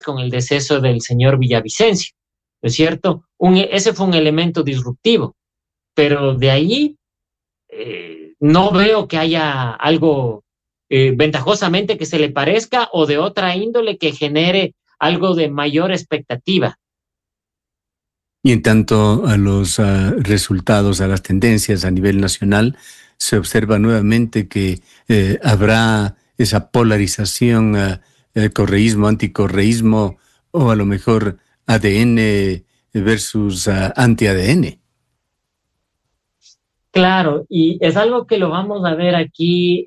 con el deceso del señor Villavicencio, ¿no es cierto? Ese fue un elemento disruptivo, pero de ahí no veo que haya algo ventajosamente que se le parezca o de otra índole que genere algo de mayor expectativa. Y en tanto a los resultados, a las tendencias a nivel nacional, se observa nuevamente que habrá esa polarización, correísmo, anticorreísmo, o a lo mejor ADN versus anti-ADN. Claro, y es algo que lo vamos a ver aquí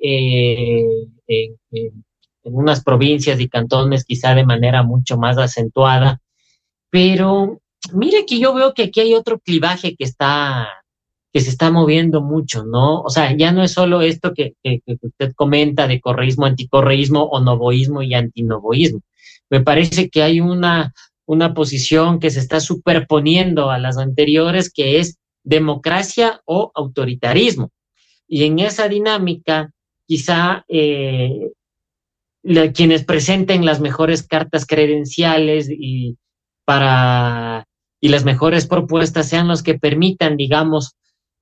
en unas provincias y cantones quizá de manera mucho más acentuada, pero mire que yo veo que aquí hay otro clivaje que se está moviendo mucho, ¿no? O sea, ya no es solo esto que usted comenta de correísmo, anticorreísmo o novoísmo y antinovoísmo. Me parece que hay una posición que se está superponiendo a las anteriores, que es democracia o autoritarismo. Y en esa dinámica, quizá quienes presenten las mejores cartas credenciales y las mejores propuestas sean los que permitan, digamos,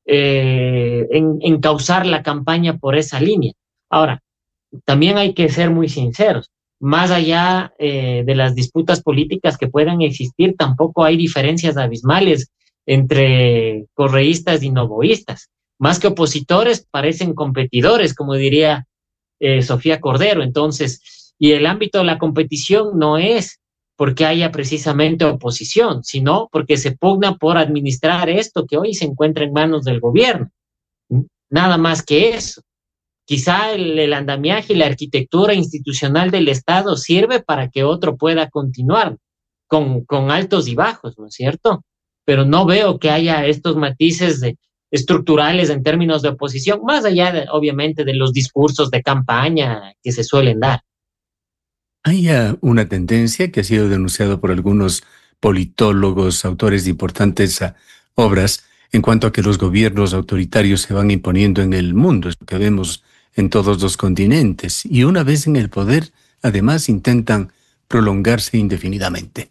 encauzar la campaña por esa línea. Ahora, también hay que ser muy sinceros. Más allá de las disputas políticas que puedan existir, tampoco hay diferencias abismales entre correístas y novoístas. Más que opositores, parecen competidores, como diría Sofía Cordero. Entonces, y el ámbito de la competición no es porque haya precisamente oposición, sino porque se pugna por administrar esto que hoy se encuentra en manos del gobierno. Nada más que eso. Quizá el andamiaje y la arquitectura institucional del Estado sirve para que otro pueda continuar con altos y bajos, ¿no es cierto? Pero no veo que haya estos matices estructurales en términos de oposición, más allá, obviamente, de los discursos de campaña que se suelen dar. Hay una tendencia que ha sido denunciada por algunos politólogos, autores de importantes obras, en cuanto a que los gobiernos autoritarios se van imponiendo en el mundo. Es lo que vemos en todos los continentes. Y una vez en el poder, además, intentan prolongarse indefinidamente.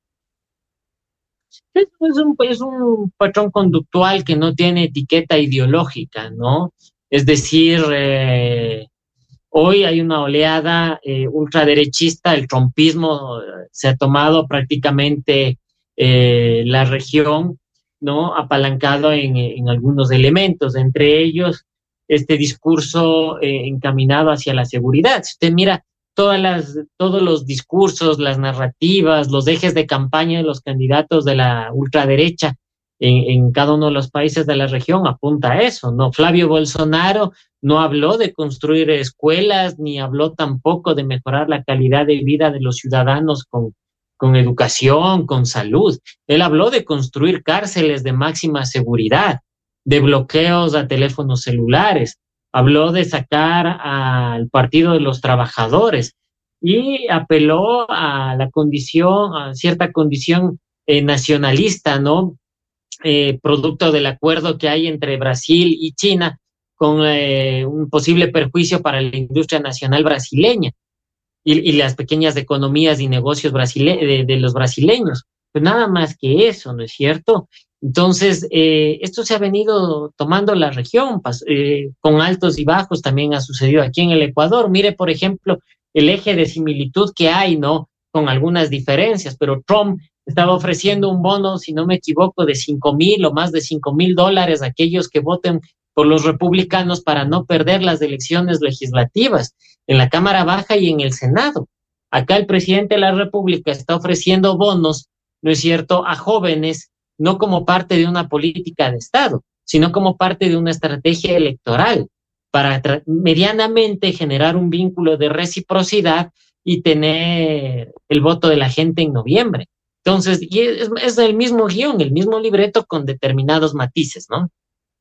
Es un patrón conductual que no tiene etiqueta ideológica, ¿no? Es decir, hoy hay una oleada ultraderechista, el trumpismo se ha tomado prácticamente la región, ¿no? Apalancado en algunos elementos, entre ellos este discurso encaminado hacia la seguridad. Si usted mira todos los discursos, las narrativas, los ejes de campaña de los candidatos de la ultraderecha en cada uno de los países de la región apunta a eso, ¿no? Flavio Bolsonaro no habló de construir escuelas, ni habló tampoco de mejorar la calidad de vida de los ciudadanos con educación, con salud. Él habló de construir cárceles de máxima seguridad, de bloqueos a teléfonos celulares, habló de sacar al Partido de los Trabajadores y apeló a la condición, a cierta condición nacionalista, ¿no? Producto del acuerdo que hay entre Brasil y China, con un posible perjuicio para la industria nacional brasileña y las pequeñas economías y negocios de los brasileños. Pues nada más que eso, ¿no es cierto? Entonces, esto se ha venido tomando la región, con altos y bajos, también ha sucedido aquí en el Ecuador. Mire, por ejemplo, el eje de similitud que hay, ¿no? Con algunas diferencias, pero Trump estaba ofreciendo un bono, si no me equivoco, de 5,000 o más de $5,000 a aquellos que voten por los republicanos para no perder las elecciones legislativas en la Cámara Baja y en el Senado. Acá el presidente de la República está ofreciendo bonos, ¿no es cierto?, a jóvenes, no como parte de una política de Estado, sino como parte de una estrategia electoral para medianamente generar un vínculo de reciprocidad y tener el voto de la gente en noviembre. Entonces, y es el mismo guión, el mismo libreto con determinados matices, ¿no?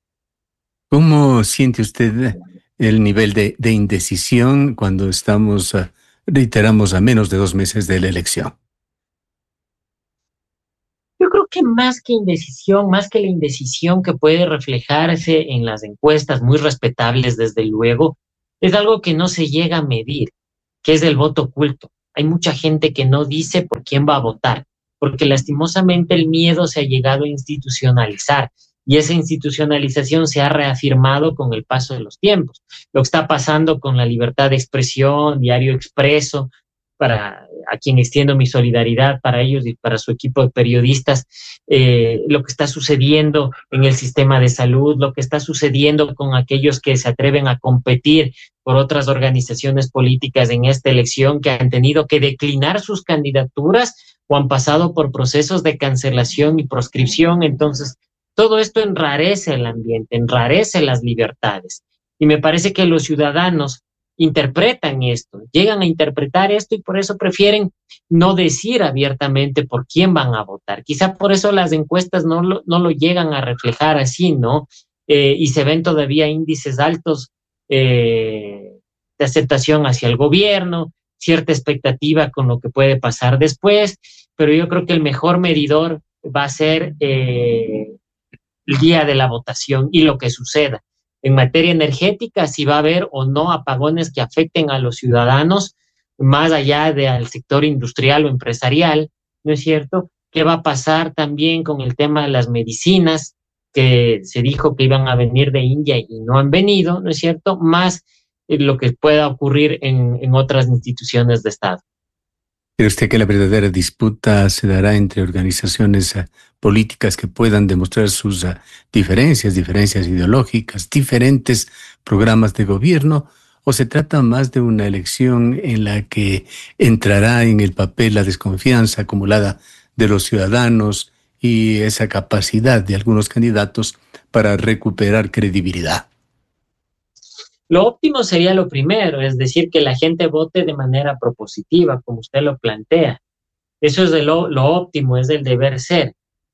¿Cómo siente usted el nivel de indecisión cuando estamos, reiteramos, a menos de 2 meses de la elección? Yo creo que más que indecisión, más que la indecisión que puede reflejarse en las encuestas, muy respetables desde luego, es algo que no se llega a medir, que es el voto oculto. hay mucha gente que no dice por quién va a votar, porque lastimosamente el miedo se ha llegado a institucionalizar y esa institucionalización se ha reafirmado con el paso de los tiempos. Lo que está pasando con la libertad de expresión, Diario Expreso, a quien extiendo mi solidaridad para ellos y para su equipo de periodistas, lo que está sucediendo en el sistema de salud, lo que está sucediendo con aquellos que se atreven a competir por otras organizaciones políticas en esta elección, que han tenido que declinar sus candidaturas o han pasado por procesos de cancelación y proscripción. Entonces, todo esto enrarece el ambiente, enrarece las libertades. Y me parece que los ciudadanos interpretan esto, llegan a interpretar esto y por eso prefieren no decir abiertamente por quién van a votar. Quizá por eso las encuestas no lo llegan a reflejar así, ¿no? Y se ven todavía índices altos de aceptación hacia el gobierno, cierta expectativa con lo que puede pasar después, pero yo creo que el mejor medidor va a ser el día de la votación y lo que suceda. En materia energética, si va a haber o no apagones que afecten a los ciudadanos, más allá del sector industrial o empresarial, ¿no es cierto? ¿Qué va a pasar también con el tema de las medicinas, que se dijo que iban a venir de India y no han venido, ¿no es cierto? Más lo que pueda ocurrir en otras instituciones de Estado. ¿Cree usted que la verdadera disputa se dará entre organizaciones políticas que puedan demostrar sus diferencias ideológicas, diferentes programas de gobierno, o se trata más de una elección en la que entrará en el papel la desconfianza acumulada de los ciudadanos y esa capacidad de algunos candidatos para recuperar credibilidad? Lo óptimo sería lo primero, es decir, que la gente vote de manera propositiva, como usted lo plantea. Eso es lo óptimo, es el deber ser.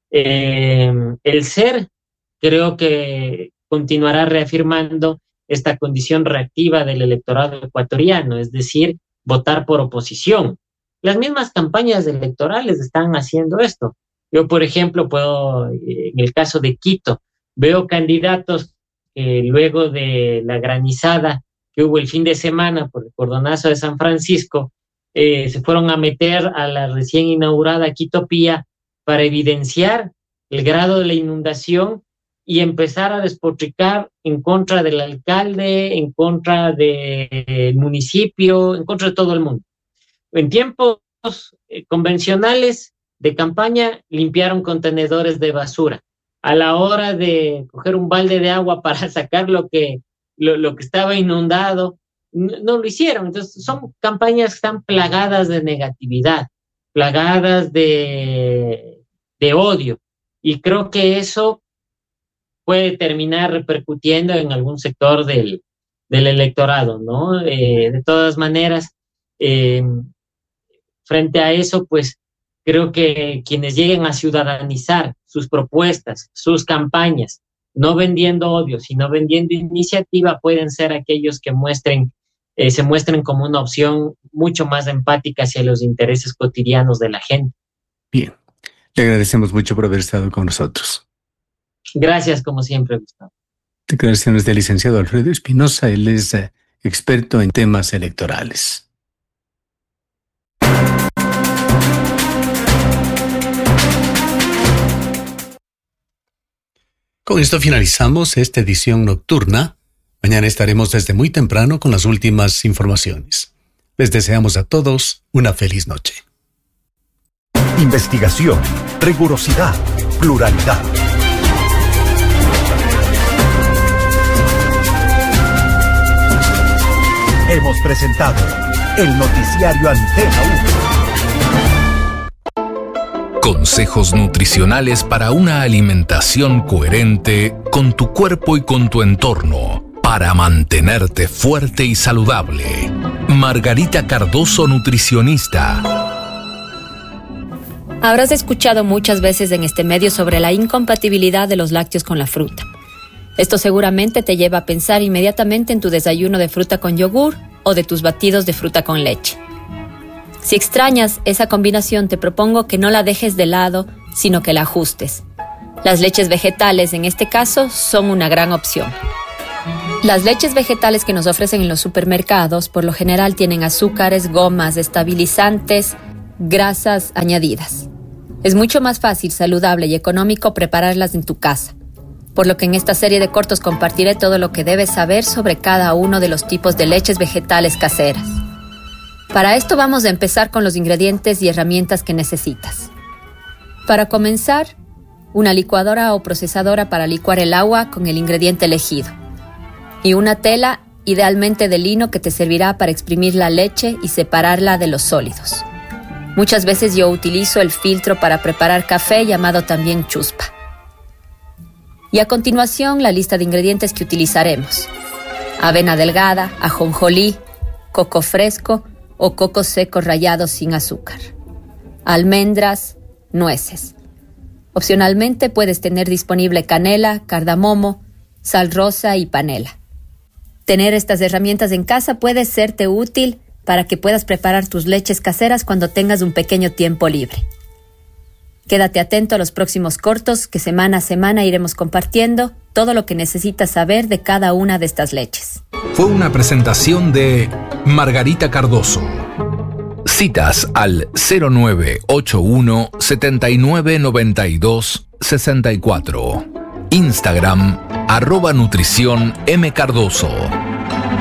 El ser, creo que continuará reafirmando esta condición reactiva del electorado ecuatoriano, es decir, votar por oposición. Las mismas campañas electorales están haciendo esto. Yo, por ejemplo, en el caso de Quito, veo candidatos luego de la granizada que hubo el fin de semana por el cordonazo de San Francisco, se fueron a meter a la recién inaugurada Quito Pía para evidenciar el grado de la inundación y empezar a despotricar en contra del alcalde, en contra del municipio, en contra de todo el mundo. En tiempos convencionales de campaña limpiaron contenedores de basura. A la hora de coger un balde de agua para sacar lo que estaba inundado, no lo hicieron. Entonces son campañas que están plagadas de negatividad, plagadas de odio, y creo que eso puede terminar repercutiendo en algún sector del electorado, ¿no? De todas maneras, frente a eso, pues creo que quienes lleguen a ciudadanizar sus propuestas, sus campañas, no vendiendo odio, sino vendiendo iniciativa, pueden ser aquellos que se muestren como una opción mucho más empática hacia los intereses cotidianos de la gente. Bien, le agradecemos mucho por haber estado con nosotros. Gracias, como siempre, Gustavo. Declaraciones del licenciado Alfredo Espinosa, él es experto en temas electorales. Con esto finalizamos esta edición nocturna. Mañana estaremos desde muy temprano con las últimas informaciones. Les deseamos a todos una feliz noche. Investigación, rigurosidad, pluralidad. Hemos presentado el noticiario Antena 1. Consejos nutricionales para una alimentación coherente con tu cuerpo y con tu entorno, para mantenerte fuerte y saludable. Margarita Cardoso, nutricionista. Habrás escuchado muchas veces en este medio sobre la incompatibilidad de los lácteos con la fruta. Esto seguramente te lleva a pensar inmediatamente en tu desayuno de fruta con yogur o de tus batidos de fruta con leche. Si extrañas esa combinación, te propongo que no la dejes de lado, sino que la ajustes. Las leches vegetales, en este caso, son una gran opción. Las leches vegetales que nos ofrecen en los supermercados por lo general tienen azúcares, gomas, estabilizantes, grasas añadidas. Es mucho más fácil, saludable y económico prepararlas en tu casa, por lo que en esta serie de cortos compartiré todo lo que debes saber sobre cada uno de los tipos de leches vegetales caseras. Para esto vamos a empezar con los ingredientes y herramientas que necesitas. Para comenzar, una licuadora o procesadora para licuar el agua con el ingrediente elegido. Y una tela, idealmente de lino, que te servirá para exprimir la leche y separarla de los sólidos. Muchas veces yo utilizo el filtro para preparar café, llamado también chuspa. Y a continuación, la lista de ingredientes que utilizaremos: avena delgada, ajonjolí, coco fresco o coco seco rallado sin azúcar, almendras, nueces. Opcionalmente puedes tener disponible canela, cardamomo, sal rosa y panela. Tener estas herramientas en casa puede serte útil para que puedas preparar tus leches caseras cuando tengas un pequeño tiempo libre. Quédate atento a los próximos cortos que semana a semana iremos compartiendo todo lo que necesitas saber de cada una de estas leches. Fue una presentación de Margarita Cardoso. Citas al 0981 7992 64. Instagram @nutrición mcardoso.